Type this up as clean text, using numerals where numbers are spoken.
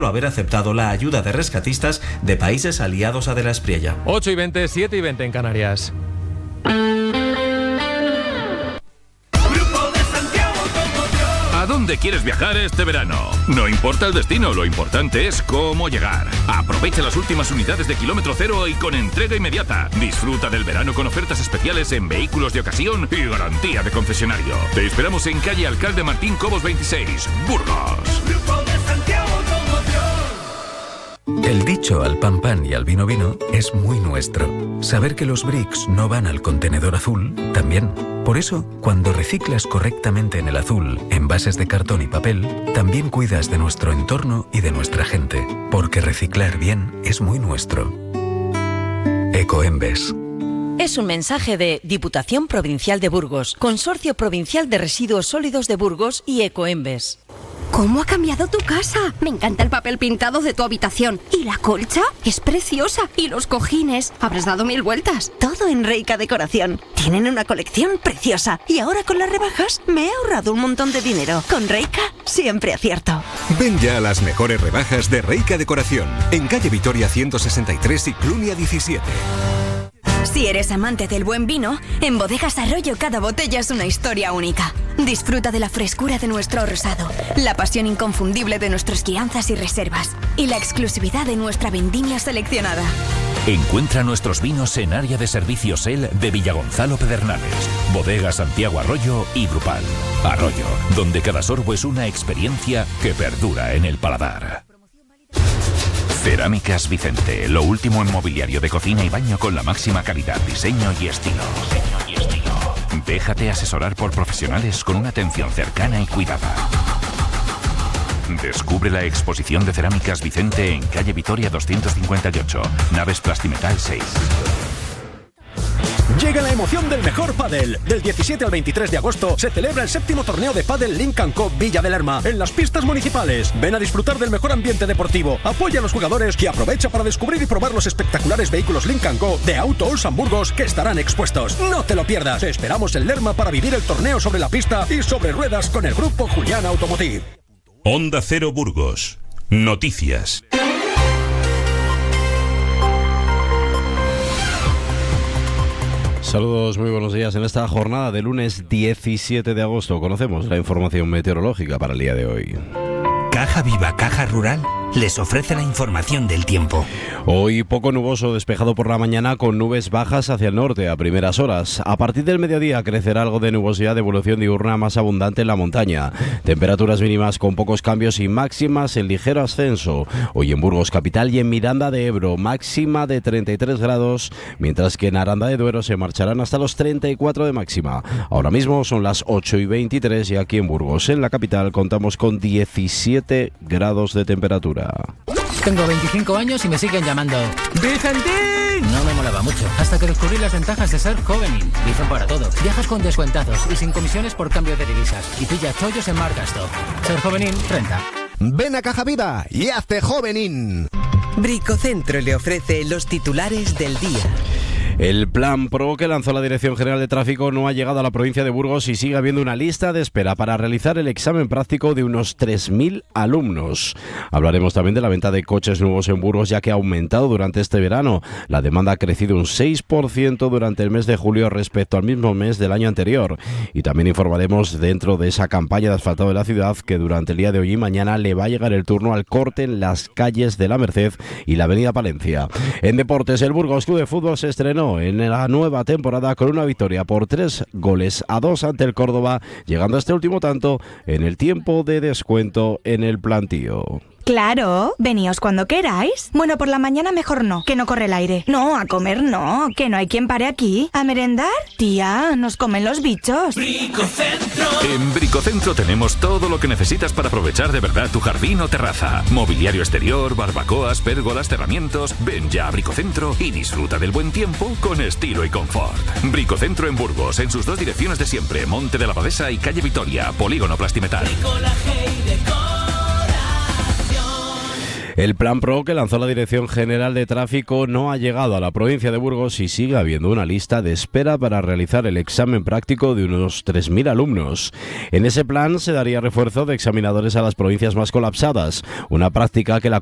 haber aceptado la ayuda de rescatistas de países aliados a De la Espriella. 8:20, 7:20 en Canarias. ¿A dónde quieres viajar este verano? No importa el destino, lo importante es cómo llegar. Aprovecha las últimas unidades de kilómetro cero y con entrega inmediata. Disfruta del verano con ofertas especiales en vehículos de ocasión y garantía de concesionario. Te esperamos en calle Alcalde Martín Cobos 26, Burgos. El dicho al pan pan y al vino vino es muy nuestro. Saber que los bricks no van al contenedor azul, también. Por eso, cuando reciclas correctamente en el azul, envases de cartón y papel, también cuidas de nuestro entorno y de nuestra gente. Porque reciclar bien es muy nuestro. Ecoembes. Es un mensaje de Diputación Provincial de Burgos, Consorcio Provincial de Residuos Sólidos de Burgos y Ecoembes. ¿Cómo ha cambiado tu casa? Me encanta el papel pintado de tu habitación. ¿Y la colcha? Es preciosa. ¿Y los cojines? Habrás dado 1000 vueltas. Todo en Reika Decoración. Tienen una colección preciosa. Y ahora con las rebajas me he ahorrado un montón de dinero. Con Reika siempre acierto. Ven ya a las mejores rebajas de Reika Decoración. En calle Vitoria 163 y Clunia 17. Si eres amante del buen vino, en Bodegas Arroyo cada botella es una historia única. Disfruta de la frescura de nuestro rosado, la pasión inconfundible de nuestras crianzas y reservas y la exclusividad de nuestra vendimia seleccionada. Encuentra nuestros vinos en área de servicios EL de Villagonzalo Pedernales, Bodega Santiago Arroyo y Grupal. Arroyo, donde cada sorbo es una experiencia que perdura en el paladar. Cerámicas Vicente, lo último en mobiliario de cocina y baño con la máxima calidad, diseño y estilo. Déjate asesorar por profesionales con una atención cercana y cuidada. Descubre la exposición de Cerámicas Vicente en calle Vitoria 258, Naves Plastimetal 6. Llega la emoción del mejor pádel. Del 17 al 23 de agosto se celebra el 7º torneo de pádel Link & Co Villa del Lerma en las pistas municipales. Ven a disfrutar del mejor ambiente deportivo, apoya a los jugadores y aprovecha para descubrir y probar los espectaculares vehículos Link & Co de Auto Olsan Burgos que estarán expuestos. No te lo pierdas. Te esperamos en Lerma para vivir el torneo sobre la pista y sobre ruedas con el grupo Julián Automotive. Onda Cero Burgos. Noticias. Saludos, muy buenos días. En esta jornada de lunes 17 de agosto conocemos la información meteorológica para el día de hoy. Caja Viva, Caja Rural, les ofrece la información del tiempo. Hoy poco nuboso, despejado por la mañana con nubes bajas hacia el norte a primeras horas. A partir del mediodía crecerá algo de nubosidad de evolución diurna más abundante en la montaña. Temperaturas mínimas con pocos cambios y máximas en ligero ascenso. Hoy en Burgos capital y en Miranda de Ebro máxima de 33 grados, mientras que en Aranda de Duero se marcharán hasta los 34 de máxima. Ahora mismo son las 8:23 y aquí en Burgos, en la capital, contamos con 17 grados de temperatura. Tengo 25 años y me siguen llamando ¡Vicentín! No me molaba mucho, hasta que descubrí las ventajas de ser Jovenin. Dicen para todo. Viajas con descuentazos y sin comisiones por cambio de divisas. Y pilla chollos en Marcasto. Ser Jovenin, renta. Ven a Caja Viva y hazte Jovenin. Bricocentro le ofrece los titulares del día. El plan PRO que lanzó la Dirección General de Tráfico no ha llegado a la provincia de Burgos y sigue habiendo una lista de espera para realizar el examen práctico de unos 3.000 alumnos. Hablaremos también de la venta de coches nuevos en Burgos, ya que ha aumentado durante este verano. La demanda ha crecido un 6% durante el mes de julio respecto al mismo mes del año anterior. Y también informaremos dentro de esa campaña de asfaltado de la ciudad que durante el día de hoy y mañana le va a llegar el turno al corte en las calles de la Merced y la avenida Palencia. En deportes, el Burgos Club de Fútbol se estrenó en la nueva temporada con una victoria por 3-2 ante el Córdoba, llegando a este último tanto en el tiempo de descuento en el plantío. Claro, veníos cuando queráis. Bueno, por la mañana mejor no, que no corre el aire. No, a comer no, que no hay quien pare aquí. ¿A merendar? Tía, nos comen los bichos. Bricocentro. En Bricocentro tenemos todo lo que necesitas para aprovechar de verdad tu jardín o terraza. Mobiliario exterior, barbacoas, pérgolas, cerramientos. Ven ya a Bricocentro y disfruta del buen tiempo con estilo y confort. Bricocentro en Burgos, en sus dos direcciones de siempre, Monte de la Abadesa y calle Vitoria, Polígono Plastimetal. El plan PRO que lanzó la Dirección General de Tráfico no ha llegado a la provincia de Burgos y sigue habiendo una lista de espera para realizar el examen práctico de unos 3.000 alumnos. En ese plan se daría refuerzo de examinadores a las provincias más colapsadas, una práctica que la